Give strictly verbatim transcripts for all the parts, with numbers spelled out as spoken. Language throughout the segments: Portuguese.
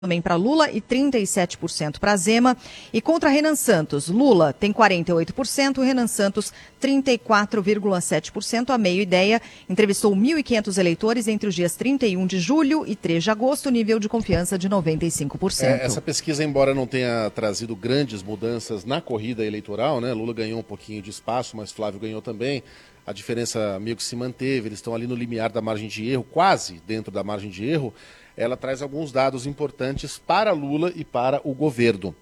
também para Lula e trinta e sete por cento para Zema. E contra Renan Santos, Lula tem quarenta e oito por cento, Renan Santos trinta e quatro vírgula sete por cento. A Meio Ideia entrevistou mil e quinhentos eleitores entre os dias trinta e um de julho e três de agosto, nível de confiança de noventa e cinco por cento. É, essa pesquisa, embora não tenha trazido grandes mudanças na corrida eleitoral, né? Lula ganhou um pouquinho de espaço, mas Flávio ganhou também. A diferença meio que se manteve, eles estão ali no limiar da margem de erro, quase dentro da margem de erro. Ela traz alguns dados importantes para Lula e para o governo.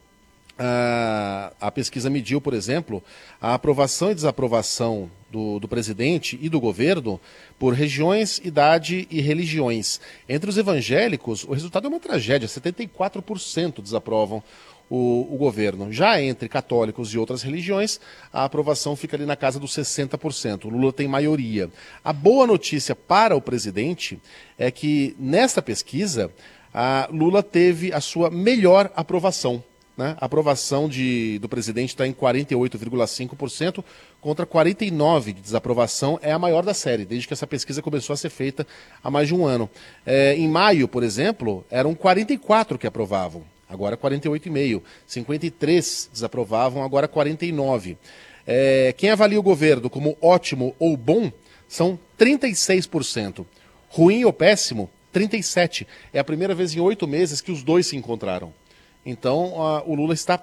Ah, a pesquisa mediu, por exemplo, a aprovação e desaprovação do, do presidente e do governo por regiões, idade e religiões. Entre os evangélicos, o resultado é uma tragédia, setenta e quatro por cento desaprovam o, o governo. Já entre católicos e outras religiões, a aprovação fica ali na casa dos sessenta por cento. O Lula tem maioria. A boa notícia para o presidente é que, nesta pesquisa, a Lula teve a sua melhor aprovação. Né? A aprovação de, do presidente está em quarenta e oito vírgula cinco por cento contra quarenta e nove por cento de desaprovação. É a maior da série, desde que essa pesquisa começou a ser feita há mais de um ano. É, em maio, por exemplo, eram quarenta e quatro que aprovavam. Agora quarenta e oito vírgula cinco por cento. cinquenta e três desaprovavam, agora quarenta e nove por cento. É, quem avalia o governo como ótimo ou bom são trinta e seis por cento. Ruim ou péssimo, trinta e sete por cento. É a primeira vez em oito meses que os dois se encontraram. Então, a, o Lula está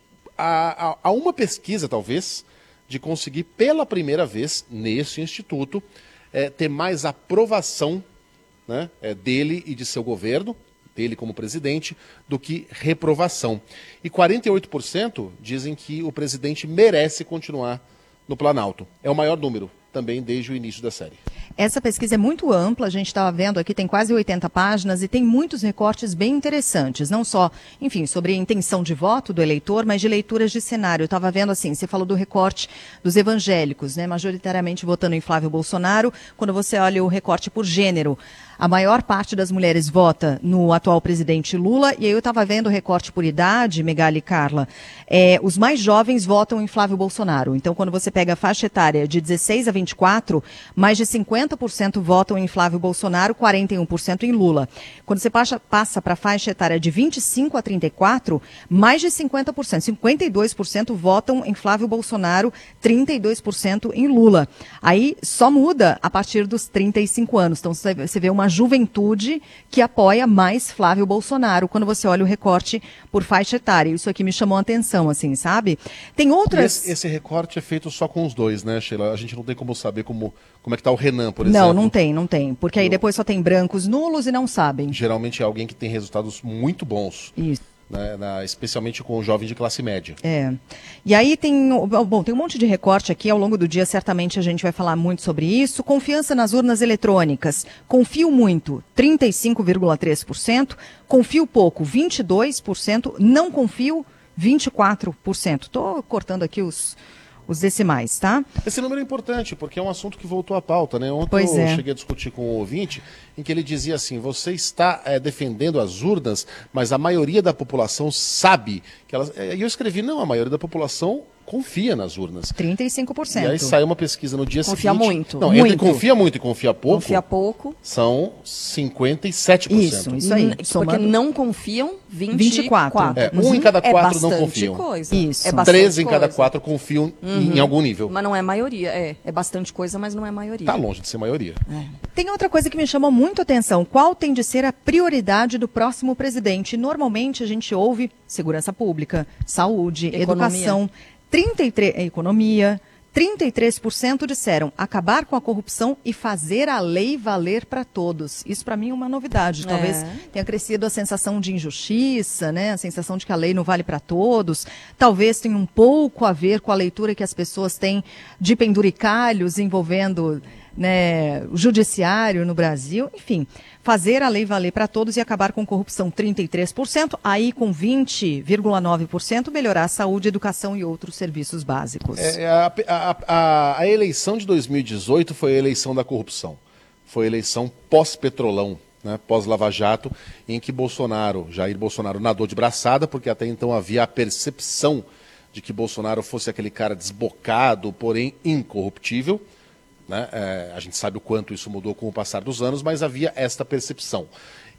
a, a, a uma pesquisa, talvez, de conseguir pela primeira vez, nesse instituto, é, ter mais aprovação, né, é, dele e de seu governo, dele como presidente, do que reprovação. E quarenta e oito por cento dizem que o presidente merece continuar no Planalto. É o maior número, também desde o início da série. Essa pesquisa é muito ampla, a gente estava vendo aqui, tem quase oitenta páginas e tem muitos recortes bem interessantes, não só, enfim, sobre a intenção de voto do eleitor, mas de leituras de cenário. Eu estava vendo assim, você falou do recorte dos evangélicos, né, majoritariamente votando em Flávio Bolsonaro. Quando você olha o recorte por gênero, a maior parte das mulheres vota no atual presidente Lula, e aí eu estava vendo o recorte por idade, Megali e Carla, é, os mais jovens votam em Flávio Bolsonaro. Então, quando você pega a faixa etária de dezesseis a vinte e quatro, mais de cinquenta por cento votam em Flávio Bolsonaro, quarenta e um por cento em Lula. Quando você passa, passa para a faixa etária de vinte e cinco a trinta e quatro, mais de cinquenta por cento, cinquenta e dois por cento votam em Flávio Bolsonaro, trinta e dois por cento em Lula. Aí só muda a partir dos trinta e cinco anos. Então, você vê uma juventude que apoia mais Flávio Bolsonaro, quando você olha o recorte por faixa etária. Isso aqui me chamou a atenção, assim, sabe? Tem outras... Esse, esse recorte é feito só com os dois, né, Sheila? A gente não tem como saber como, como é que tá o Renan, por exemplo. Não, não tem, não tem. Porque aí depois só tem brancos nulos e não sabem. Geralmente é alguém que tem resultados muito bons. Isso. Né, na, especialmente com o jovem de classe média. É. E aí tem, bom, tem um monte de recorte aqui, ao longo do dia certamente a gente vai falar muito sobre isso. Confiança nas urnas eletrônicas. Confio muito, trinta e cinco vírgula três por cento. Confio pouco, vinte e dois por cento. Não confio, vinte e quatro por cento. Estou cortando aqui os... os decimais, tá? Esse número é importante, porque é um assunto que voltou à pauta, né? Ontem pois eu é. cheguei a discutir com o ouvinte, em que ele dizia assim, você está é, defendendo as urnas, mas a maioria da população sabe que elas... E eu escrevi, não, a maioria da população confia nas urnas. trinta e cinco por cento. E aí saiu uma pesquisa no dia confia seguinte... Muito. Não, muito. Entre confia muito e confia pouco... Confia pouco. São cinquenta e sete por cento. Isso, isso aí. Porque Somando... não confiam, vinte e quatro. vinte e quatro. É, um uhum. em cada quatro é não confiam. Coisa. Isso. É bastante Treze em cada coisa. quatro confiam uhum. em algum nível. Mas não é maioria, é. É bastante coisa, mas não é maioria. Está longe de ser maioria. É. Tem outra coisa que me chamou muito a atenção. Qual tem de ser a prioridade do próximo presidente? Normalmente a gente ouve segurança pública, saúde, Economia. educação, trinta e três por cento, economia, trinta e três por cento disseram acabar com a corrupção e fazer a lei valer para todos. Isso para mim é uma novidade. Talvez É. tenha crescido a sensação de injustiça, né? A sensação de que a lei não vale para todos. Talvez tenha um pouco a ver com a leitura que as pessoas têm de penduricalhos envolvendo, né, o judiciário no Brasil. Enfim, fazer a lei valer para todos e acabar com corrupção, trinta e três por cento. Aí, com vinte vírgula nove por cento, melhorar a saúde, educação e outros serviços básicos. É, a, a, a, a eleição de dois mil e dezoito foi a eleição da corrupção. Foi a eleição pós-Petrolão, né, pós-Lava Jato, em que Bolsonaro, Jair Bolsonaro, nadou de braçada, porque até então havia a percepção de que Bolsonaro fosse aquele cara desbocado, porém incorruptível. Né? É, a gente sabe o quanto isso mudou com o passar dos anos, mas havia esta percepção.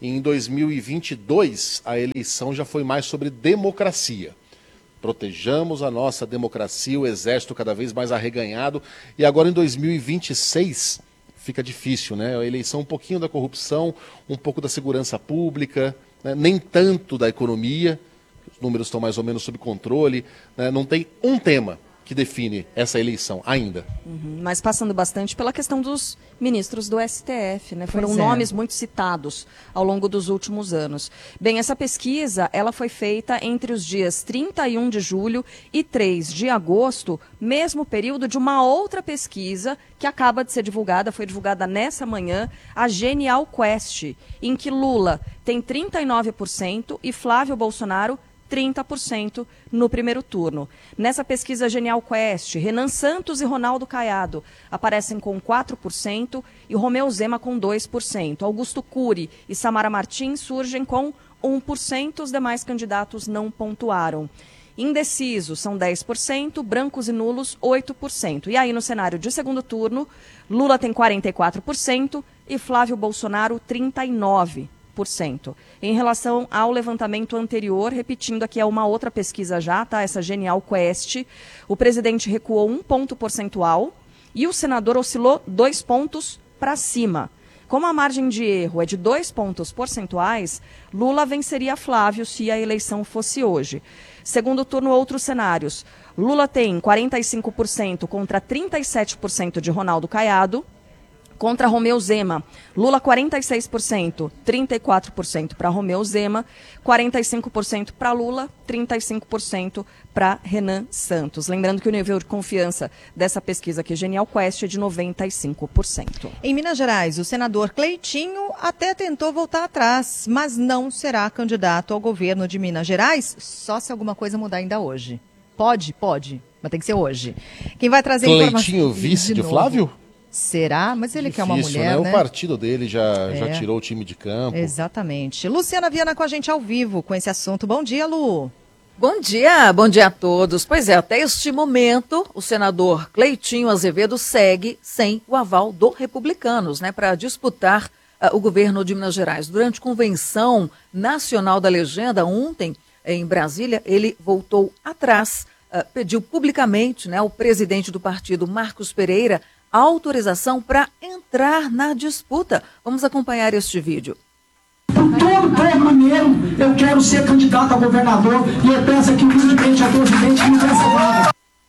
E em dois mil e vinte e dois, a eleição já foi mais sobre democracia. Protejamos a nossa democracia, o exército cada vez mais arreganhado. E agora em dois mil e vinte e seis fica difícil, né? A eleição um pouquinho da corrupção, um pouco da segurança pública, né? Nem tanto da economia. Os números estão mais ou menos sob controle, né? Não tem um tema que define essa eleição ainda. Uhum, mas passando bastante pela questão dos ministros do S T F, né? Foram Pois é. nomes muito citados ao longo dos últimos anos. Bem, essa pesquisa, ela foi feita entre os dias trinta e um de julho e três de agosto, mesmo período de uma outra pesquisa que acaba de ser divulgada, foi divulgada nessa manhã, a Genial Quest, em que Lula tem trinta e nove por cento e Flávio Bolsonaro trinta por cento no primeiro turno. Nessa pesquisa Genial Quest, Renan Santos e Ronaldo Caiado aparecem com quatro por cento e Romeu Zema com dois por cento. Augusto Cury e Samara Martins surgem com um por cento, os demais candidatos não pontuaram. Indecisos são dez por cento, brancos e nulos oito por cento. E aí no cenário de segundo turno, Lula tem quarenta e quatro por cento e Flávio Bolsonaro trinta e nove por cento. Por cento. Em relação ao levantamento anterior, repetindo aqui é uma outra pesquisa já, tá? Essa Genial Quest, o presidente recuou um ponto percentual e o senador oscilou dois pontos para cima. Como a margem de erro é de dois pontos percentuais, Lula venceria Flávio se a eleição fosse hoje. Segundo turno, outros cenários. Lula tem quarenta e cinco por cento contra trinta e sete por cento de Ronaldo Caiado. Contra Romeu Zema, Lula quarenta e seis por cento, trinta e quatro por cento para Romeu Zema, quarenta e cinco por cento para Lula, trinta e cinco por cento para Renan Santos. Lembrando que o nível de confiança dessa pesquisa aqui, Genial Quest, é de noventa e cinco por cento. Em Minas Gerais, o senador Cleitinho até tentou voltar atrás, mas não será candidato ao governo de Minas Gerais, só se alguma coisa mudar ainda hoje. Pode? Pode, mas tem que ser hoje. Quem vai trazer informação... Cleitinho vice de, de Flávio? Será? Mas ele Difícil, quer uma mulher, né? né? O partido dele já, É. já tirou o time de campo. Exatamente. Luciana Viana com a gente ao vivo com esse assunto. Bom dia, Lu. Bom dia, bom dia a todos. Pois é, até este momento, o senador Cleitinho Azevedo segue sem o aval do Republicanos, né, para disputar uh, o governo de Minas Gerais. Durante convenção nacional da legenda, ontem, em Brasília, ele voltou atrás, uh, pediu publicamente, né, ao presidente do partido, Marcos Pereira, autorização para entrar na disputa. Vamos acompanhar este vídeo. Por todo povo mineiro, eu quero ser candidato a governador e eu peço aqui humildemente a presidente que me dê essa vaga.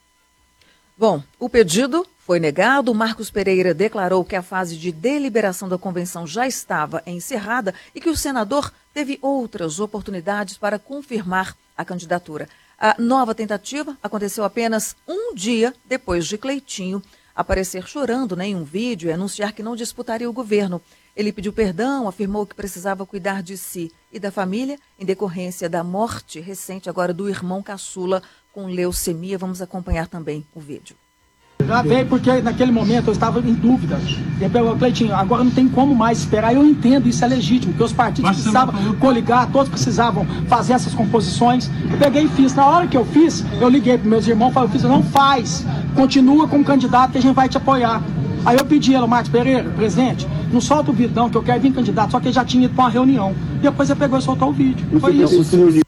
Bom, o pedido foi negado. Marcos Pereira declarou que a fase de deliberação da convenção já estava encerrada e que o senador teve outras oportunidades para confirmar a candidatura. A nova tentativa aconteceu apenas um dia depois de Cleitinho aparecer chorando, né, em um vídeo e anunciar que não disputaria o governo. Ele pediu perdão, afirmou que precisava cuidar de si e da família em decorrência da morte recente agora do irmão caçula com leucemia. Vamos acompanhar também o vídeo. Já veio porque naquele momento eu estava em dúvida. E eu, Cleitinho, agora não tem como mais esperar. Eu entendo, isso é legítimo, porque os partidos precisavam coligar, todos precisavam fazer essas composições. Eu peguei e fiz. Na hora que eu fiz, eu liguei para meus irmãos e falei, eu fiz, não faz, continua como candidato que a gente vai te apoiar. Aí eu pedi ela, Marcos Pereira, presidente, não solta o vídeo não, que eu quero vir candidato, só que ele já tinha ido para uma reunião. Depois ele pegou e soltou o vídeo. Foi isso.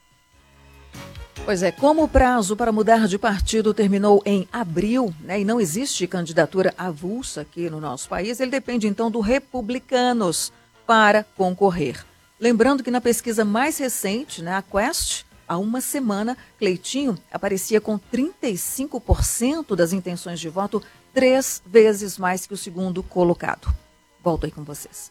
Pois é, como o prazo para mudar de partido terminou em abril, né, e não existe candidatura avulsa aqui no nosso país, ele depende então do Republicanos para concorrer. Lembrando que na pesquisa mais recente, né, a Quest, há uma semana, Cleitinho aparecia com trinta e cinco por cento das intenções de voto, três vezes mais que o segundo colocado. Volto aí com vocês.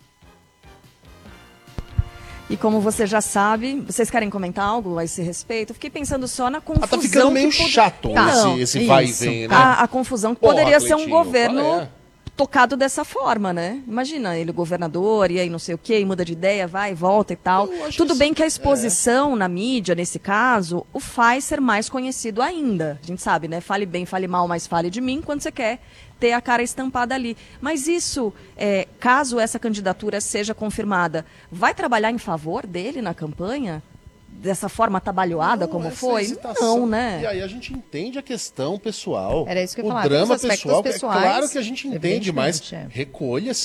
E como você já sabe, vocês querem comentar algo a esse respeito? Eu fiquei pensando só na confusão. Ah, tá ficando meio que pod... chato Não, esse, esse vai e vem, né? A, a confusão que Porra, poderia ser um Cleitinho, governo qual é? tocado dessa forma, né? Imagina, ele governador, e aí não sei o quê, e muda de ideia, vai, volta e tal. Tudo que bem isso- que a exposição é. na mídia, nesse caso, o faz ser mais conhecido ainda. A gente sabe, né? Fale bem, fale mal, mas fale de mim quando você quer ter a cara estampada ali. Mas isso, é, caso essa candidatura seja confirmada, vai trabalhar em favor dele na campanha? Dessa forma atabalhoada Não, como essa foi? hesitação. Não, né? E aí a gente entende a questão pessoal. Era isso que eu ia o falar, drama os aspectos pessoal, pessoais, é claro que a gente entende, mas evidentemente, é. recolha-se.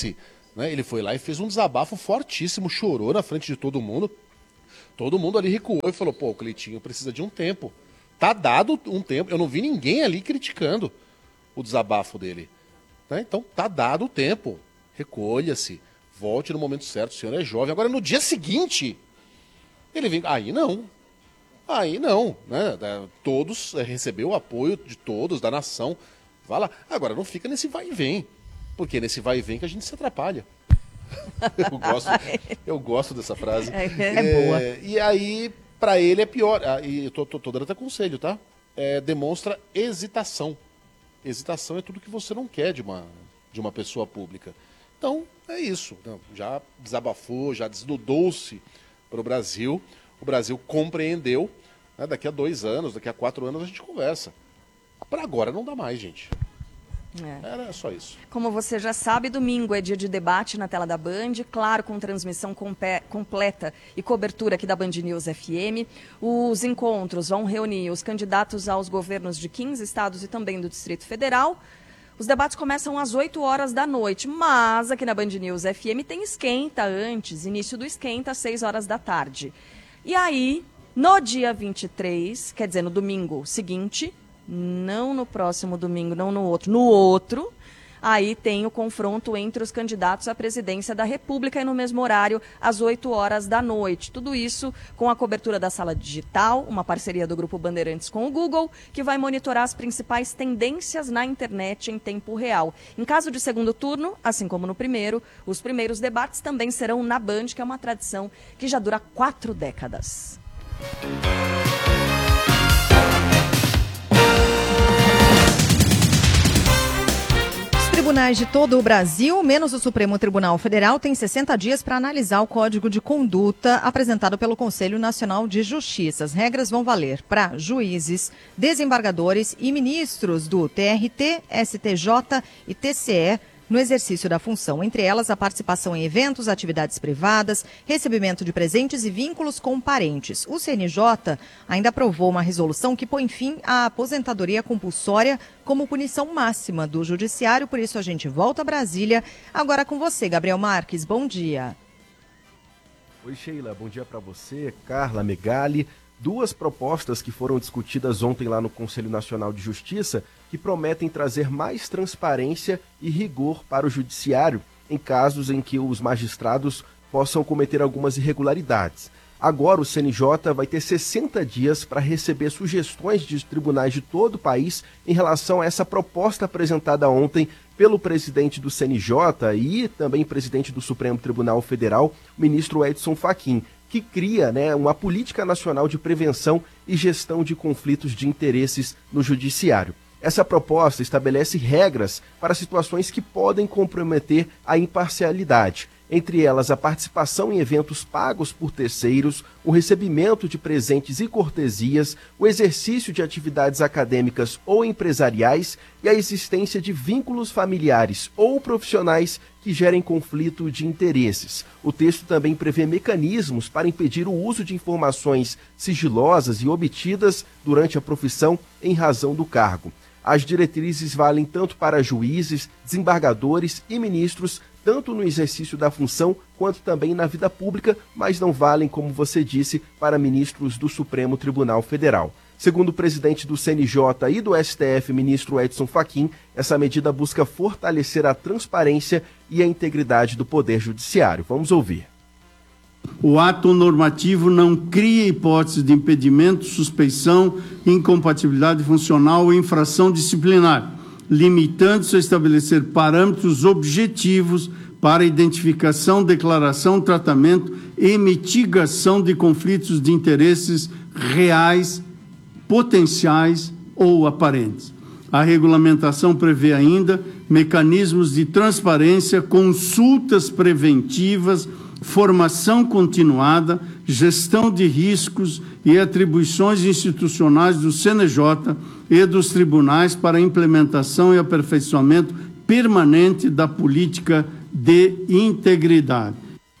né? Ele foi lá e fez um desabafo fortíssimo, chorou na frente de todo mundo. Todo mundo ali recuou e falou, pô, o Cleitinho precisa de um tempo. Tá dado um tempo. Eu não vi ninguém ali criticando o desabafo dele. Né? Então, tá dado o tempo. Recolha-se. Volte no momento certo. O senhor é jovem. Agora, no dia seguinte, ele vem... Aí não. Aí não. Né? Todos, é, recebeu o apoio de todos, da nação. Vai lá. Agora, não fica nesse vai e vem. Porque é nesse vai e vem que a gente se atrapalha. eu, gosto, eu gosto dessa frase. É, é boa. É, e aí, pra ele é pior. Ah, e eu tô, tô, tô dando até conselho, tá? É, demonstra hesitação. Hesitação é tudo que você não quer de uma, de uma pessoa pública. Então, é isso. Já desabafou, já desnudou-se para o Brasil. O Brasil compreendeu. Né? Daqui a dois anos, daqui a quatro anos a gente conversa. Para agora não dá mais, gente. É. Era só isso. Como você já sabe, domingo é dia de debate na tela da Band, claro, com transmissão completa e cobertura aqui da Band News F M. Os encontros vão reunir os candidatos aos governos de quinze estados e também do Distrito Federal. Os debates começam às oito horas da noite, mas aqui na Band News F M tem esquenta antes, início do esquenta às seis horas da tarde. E aí, no dia vinte e três, quer dizer, no domingo seguinte... Não no próximo domingo, não no outro. No outro, aí tem o confronto entre os candidatos à presidência da República e no mesmo horário, às oito horas da noite. Tudo isso com a cobertura da Sala Digital, uma parceria do Grupo Bandeirantes com o Google, que vai monitorar as principais tendências na internet em tempo real. Em caso de segundo turno, assim como no primeiro, os primeiros debates também serão na Band, que é uma tradição que já dura quatro décadas. Tribunais de todo o Brasil, menos o Supremo Tribunal Federal, têm sessenta dias para analisar o Código de Conduta apresentado pelo Conselho Nacional de Justiça. As regras vão valer para juízes, desembargadores e ministros do T R T, S T J e T C E no exercício da função, entre elas a participação em eventos, atividades privadas, recebimento de presentes e vínculos com parentes. O C N J ainda aprovou uma resolução que põe fim à aposentadoria compulsória como punição máxima do judiciário, por isso a gente volta a Brasília. Agora com você, Gabriel Marques, bom dia. Oi, Sheila, bom dia para você, Carla Megali. Duas propostas que foram discutidas ontem lá no Conselho Nacional de Justiça que prometem trazer mais transparência e rigor para o judiciário em casos em que os magistrados possam cometer algumas irregularidades. Agora o C N J vai ter sessenta dias para receber sugestões de tribunais de todo o país em relação a essa proposta apresentada ontem pelo presidente do C N J e também presidente do Supremo Tribunal Federal, o ministro Edson Fachin, que cria, né, uma política nacional de prevenção e gestão de conflitos de interesses no judiciário. Essa proposta estabelece regras para situações que podem comprometer a imparcialidade, entre elas a participação em eventos pagos por terceiros, o recebimento de presentes e cortesias, o exercício de atividades acadêmicas ou empresariais e a existência de vínculos familiares ou profissionais que gerem conflito de interesses. O texto também prevê mecanismos para impedir o uso de informações sigilosas e obtidas durante a profissão em razão do cargo. As diretrizes valem tanto para juízes, desembargadores e ministros, tanto no exercício da função quanto também na vida pública, mas não valem, como você disse, para ministros do Supremo Tribunal Federal. Segundo o presidente do C N J e do S T F, ministro Edson Fachin, essa medida busca fortalecer a transparência e a integridade do Poder Judiciário. Vamos ouvir. O ato normativo não cria hipótese de impedimento, suspeição, incompatibilidade funcional ou infração disciplinar, limitando-se a estabelecer parâmetros objetivos para identificação, declaração, tratamento e mitigação de conflitos de interesses reais, potenciais ou aparentes. A regulamentação prevê ainda mecanismos de transparência, consultas preventivas, formação continuada, gestão de riscos e atribuições institucionais do C N J e dos tribunais para a implementação e aperfeiçoamento permanente da política de integridade.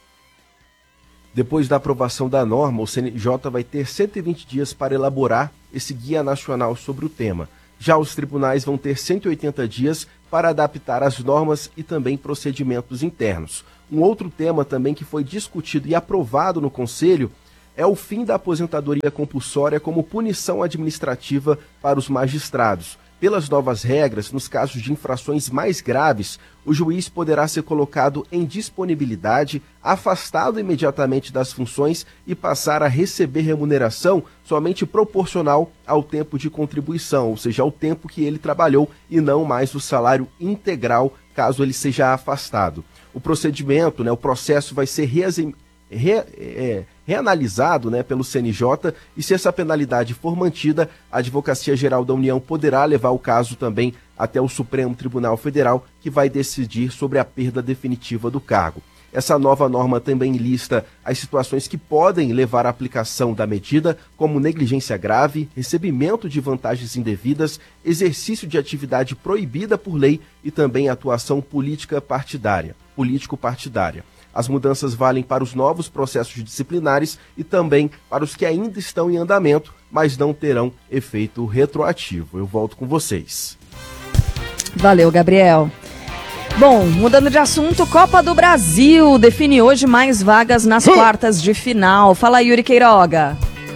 Depois da aprovação da norma, o C N J vai ter cento e vinte dias para elaborar esse guia nacional sobre o tema. Já os tribunais vão ter cento e oitenta dias para adaptar as normas e também procedimentos internos. Um outro tema também que foi discutido e aprovado no Conselho é o fim da aposentadoria compulsória como punição administrativa para os magistrados. Pelas novas regras, nos casos de infrações mais graves, o juiz poderá ser colocado em disponibilidade, afastado imediatamente das funções e passar a receber remuneração somente proporcional ao tempo de contribuição, ou seja, ao tempo que ele trabalhou e não mais o salário integral, caso ele seja afastado. O procedimento, né, o processo vai ser reexaminado. Re, é, reanalisado né, pelo C N J, e se essa penalidade for mantida, a Advocacia Geral da União poderá levar o caso também até o Supremo Tribunal Federal, que vai decidir sobre a perda definitiva do cargo. Essa nova norma também lista as situações que podem levar à aplicação da medida, como negligência grave, recebimento de vantagens indevidas, exercício de atividade proibida por lei e também atuação política partidária, político-partidária. As mudanças valem para os novos processos disciplinares e também para os que ainda estão em andamento, mas não terão efeito retroativo. Eu volto com vocês. Valeu, Gabriel. Bom, mudando de assunto, Copa do Brasil define hoje mais vagas nas quartas de final. Fala, Yuri Queiroga.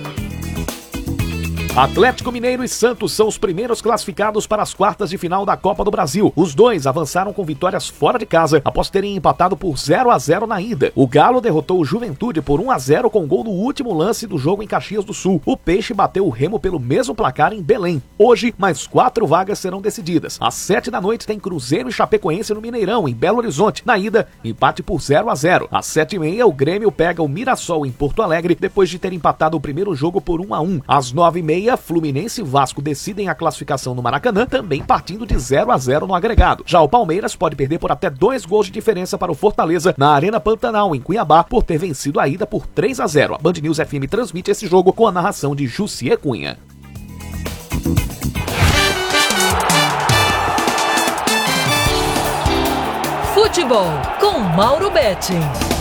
Atlético Mineiro e Santos são os primeiros classificados para as quartas de final da Copa do Brasil. Os dois avançaram com vitórias fora de casa, após terem empatado por zero a zero na ida. O Galo derrotou o Juventude por um a zero com gol no último lance do jogo em Caxias do Sul. O Peixe bateu o Remo pelo mesmo placar em Belém. Hoje, mais quatro vagas serão decididas. Às sete da noite tem Cruzeiro e Chapecoense no Mineirão, em Belo Horizonte. Na ida, empate por zero a zero. Às sete e meia, o Grêmio pega o Mirassol em Porto Alegre, depois de ter empatado o primeiro jogo por um a um. Às nove e meia, Fluminense e Vasco decidem a classificação no Maracanã, também partindo de zero a zero no agregado. Já o Palmeiras pode perder por até dois gols de diferença para o Fortaleza na Arena Pantanal, em Cuiabá, por ter vencido a ida por três a zero. A Band News F M transmite esse jogo com a narração de Jussier Cunha. Futebol com Mauro Betting.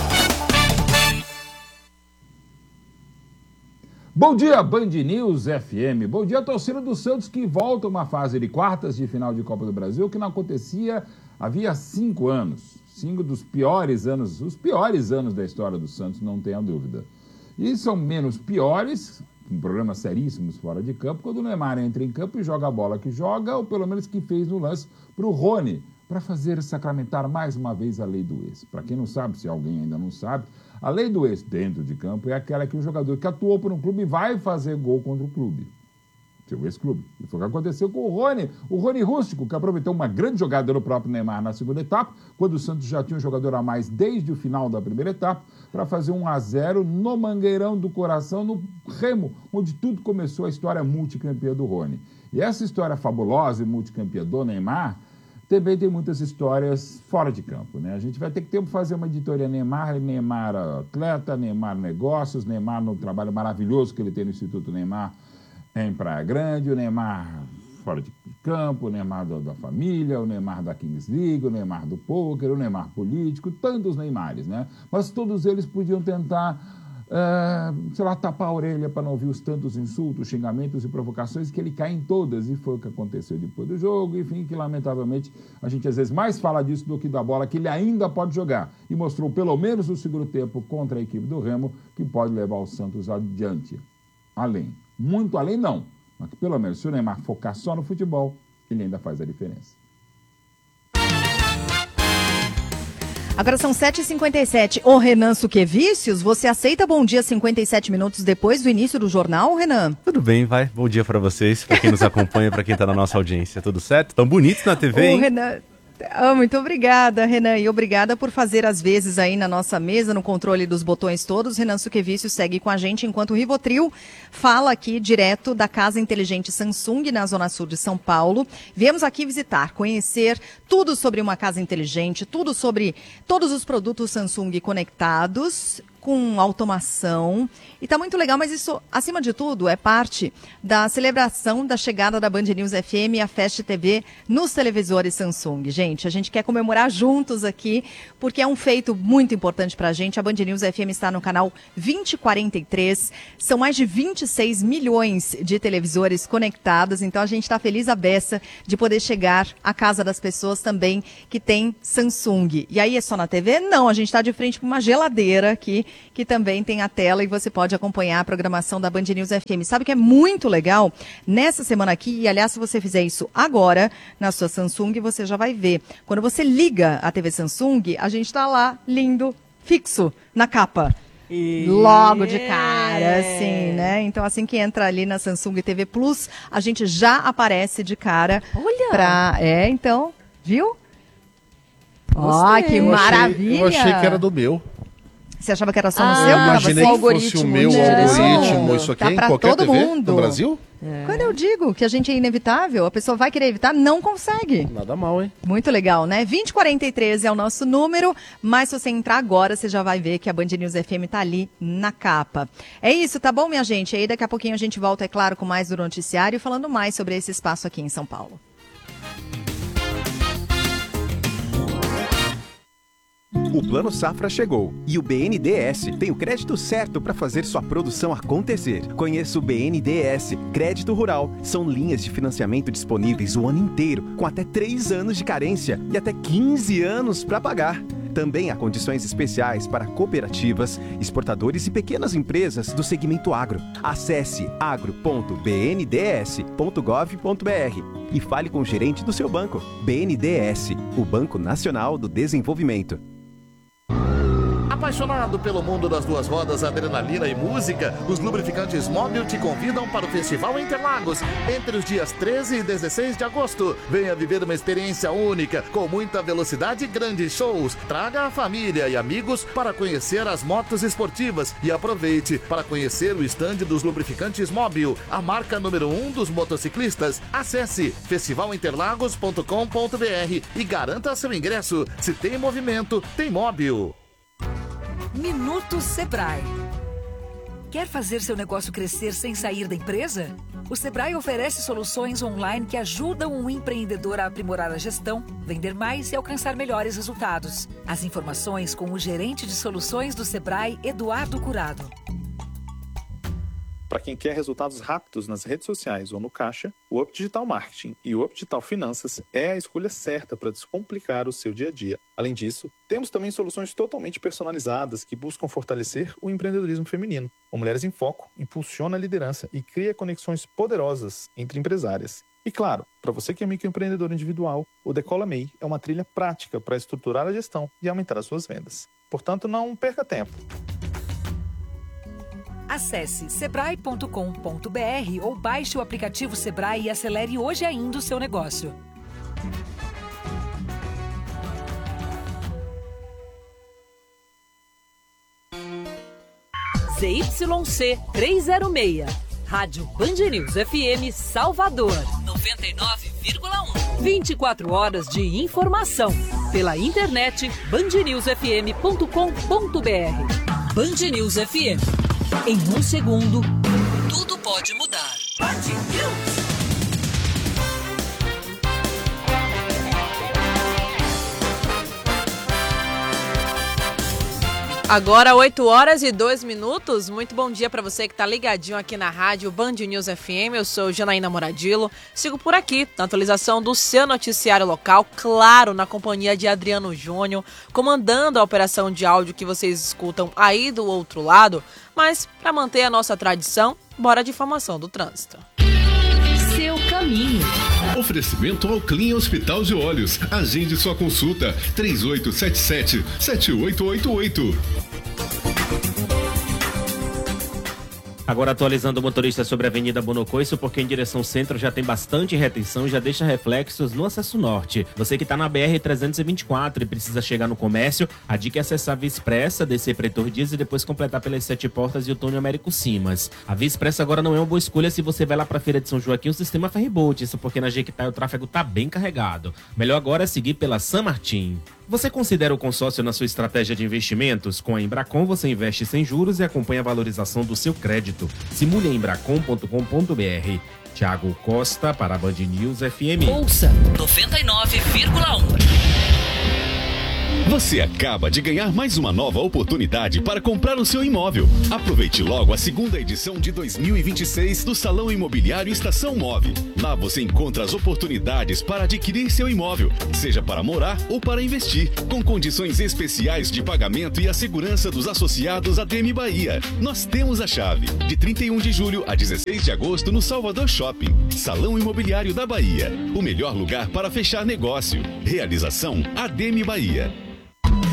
Bom dia, Band News F M. Bom dia, torcida do Santos, que volta a uma fase de quartas de final de Copa do Brasil que não acontecia havia cinco anos. Cinco dos piores anos, os piores anos da história do Santos, não tenha dúvida. E são menos piores, com problemas seríssimos fora de campo, quando o Neymar entra em campo e joga a bola que joga, ou pelo menos que fez no lance para o Rony, para fazer sacramentar mais uma vez a lei do ex. Para quem não sabe, se alguém ainda não sabe, a lei do ex dentro de campo é aquela que o jogador que atuou por um clube vai fazer gol contra o clube, seu ex-clube. E foi o que aconteceu com o Rony, o Rony Rústico, que aproveitou uma grande jogada do próprio Neymar na segunda etapa, quando o Santos já tinha um jogador a mais desde o final da primeira etapa, para fazer um a zero no Mangueirão do Coração, no Remo, onde tudo começou, a história multicampeã do Rony. E essa história fabulosa e multicampeã do Neymar também tem muitas histórias fora de campo, né? A gente vai ter que ter, fazer uma editoria Neymar, Neymar atleta, Neymar negócios, Neymar no trabalho maravilhoso que ele tem no Instituto Neymar em Praia Grande, o Neymar fora de campo, o Neymar da, da família, o Neymar da Kings League, o Neymar do pôquer, o Neymar político, tantos Neymares, né? Mas todos eles podiam tentar Uh, sei lá, tapar a orelha para não ouvir os tantos insultos, xingamentos e provocações que ele cai em todas, e foi o que aconteceu depois do jogo, enfim, que lamentavelmente a gente às vezes mais fala disso do que da bola que ele ainda pode jogar, e mostrou pelo menos no segundo tempo contra a equipe do Remo que pode levar o Santos adiante, além, muito além não, mas que pelo menos se o Neymar focar só no futebol, ele ainda faz a diferença. Agora são sete e cinquenta e sete. Ô, Renan Suquevicius, você aceita Bom Dia cinquenta e sete minutos depois do início do jornal, Renan? Tudo bem, vai. Bom dia pra vocês, pra quem nos acompanha, pra quem tá na nossa audiência. Tudo certo? Tão bonitos na T V, hein? Ô, Renan... Oh, muito obrigada, Renan, e obrigada por fazer as vezes aí na nossa mesa, no controle dos botões todos. Renan Suquevicius segue com a gente, enquanto o Rivotril fala aqui direto da Casa Inteligente Samsung, na Zona Sul de São Paulo. Viemos aqui visitar, conhecer tudo sobre uma casa inteligente, tudo sobre todos os produtos Samsung conectados, com automação. E tá muito legal, mas isso, acima de tudo, é parte da celebração da chegada da Band News F M e a Fast T V nos televisores Samsung. Gente, a gente quer comemorar juntos aqui, porque é um feito muito importante pra gente. A Band News F M está no canal vinte e quarenta e três. São mais de vinte e seis milhões de televisores conectados. Então a gente está feliz a beça de poder chegar à casa das pessoas também que tem Samsung. E aí é só na T V? Não, a gente está de frente com uma geladeira aqui, que também tem a tela e você pode acompanhar a programação da Band News F M. Sabe o que é muito legal? Nessa semana aqui, e aliás, se você fizer isso agora na sua Samsung, você já vai ver. Quando você liga a T V Samsung, a gente está lá, lindo, fixo, na capa. E... Logo de cara, assim, né? Então, assim que entra ali na Samsung T V Plus, a gente já aparece de cara. Olha! Pra... É, então, viu? Ó, que eu maravilha! Achei, eu achei que era do meu. Você achava que era só no ah, seu? Eu imaginei que fosse o meu algoritmo, isso aqui tá em pra qualquer todo T V mundo. no Brasil? É. Quando eu digo que a gente é inevitável, a pessoa vai querer evitar, não consegue. Nada mal, hein? Muito legal, né? vinte e quarenta e três é o nosso número, mas se você entrar agora, você já vai ver que a Band News F M tá ali na capa. É isso, tá bom, minha gente? Aí daqui a pouquinho a gente volta, é claro, com mais do noticiário, falando mais sobre esse espaço aqui em São Paulo. O Plano Safra chegou e o B N D E S tem o crédito certo para fazer sua produção acontecer. Conheça o B N D E S Crédito Rural. São linhas de financiamento disponíveis o ano inteiro, com até três anos de carência e até quinze anos para pagar. Também há condições especiais para cooperativas, exportadores e pequenas empresas do segmento agro. Acesse agro ponto b n d s ponto gov ponto b r e fale com o gerente do seu banco. B N D E S, o Banco Nacional do Desenvolvimento. Apaixonado pelo mundo das duas rodas, adrenalina e música, os lubrificantes Móbil te convidam para o Festival Interlagos entre os dias treze e dezesseis de agosto. Venha viver uma experiência única, com muita velocidade e grandes shows. Traga a família e amigos para conhecer as motos esportivas e aproveite para conhecer o estande dos lubrificantes Móbil, a marca número um dos motociclistas. Acesse festival interlagos ponto com ponto b r e garanta seu ingresso. Se tem movimento, tem Móbil. Minuto Sebrae. Quer fazer seu negócio crescer sem sair da empresa? O Sebrae oferece soluções online que ajudam o empreendedor a aprimorar a gestão, vender mais e alcançar melhores resultados. As informações com o gerente de soluções do Sebrae, Eduardo Curado. Para quem quer resultados rápidos nas redes sociais ou no caixa, o Up Digital Marketing e o Up Digital Finanças é a escolha certa para descomplicar o seu dia a dia. Além disso, temos também soluções totalmente personalizadas que buscam fortalecer o empreendedorismo feminino. O Mulheres em Foco impulsiona a liderança e cria conexões poderosas entre empresárias. E claro, para você que é microempreendedor individual, o Decola M E I é uma trilha prática para estruturar a gestão e aumentar as suas vendas. Portanto, não perca tempo. Acesse sebrae ponto com ponto b r ou baixe o aplicativo Sebrae e acelere hoje ainda o seu negócio. Z Y C trezentos e seis, Rádio Band News F M Salvador, noventa e nove vírgula um. vinte e quatro horas de informação. Pela internet, band news f m ponto com ponto b r. Band News F M. Em um segundo, tudo pode mudar. Band News. Agora, oito horas e dois minutos. Muito bom dia para você que está ligadinho aqui na rádio Band News F M. Eu sou Janaína Moradillo. Sigo por aqui na atualização do seu noticiário local, claro, na companhia de Adriano Júnior, comandando a operação de áudio que vocês escutam aí do outro lado. Mas, para manter a nossa tradição, bora de informação do trânsito. Seu caminho. Oferecimento ao Clean Hospital de Olhos. Agende sua consulta. três oito sete sete, sete oito oito oito. Agora atualizando o motorista sobre a Avenida Bonocoiço, porque em direção centro já tem bastante retenção e já deixa reflexos no acesso norte. Você que está na B R trezentos e vinte e quatro e precisa chegar no comércio, a dica é acessar a Via Expressa, descer para Heitor Dias e depois completar pelas Sete Portas e o Túnel Américo Simas. A Via Expressa agora não é uma boa escolha se você vai lá para a Feira de São Joaquim, o sistema Ferryboat, isso porque na Jequitai o tráfego está bem carregado. Melhor agora é seguir pela San Martín. Você considera o consórcio na sua estratégia de investimentos? Com a Embracon você investe sem juros e acompanha a valorização do seu crédito. Simule em embracon ponto com ponto br. Thiago Costa para a Band News F M. Ouça noventa e nove vírgula um. Você acaba de ganhar mais uma nova oportunidade para comprar o seu imóvel. Aproveite logo a segunda edição de dois mil e vinte e seis do Salão Imobiliário Estação Move. Lá você encontra as oportunidades para adquirir seu imóvel, seja para morar ou para investir, com condições especiais de pagamento e a segurança dos associados à D M Bahia. Nós temos a chave. De trinta e um de julho a dezesseis de agosto no Salvador Shopping. Salão Imobiliário da Bahia. O melhor lugar para fechar negócio. Realização A D M Bahia.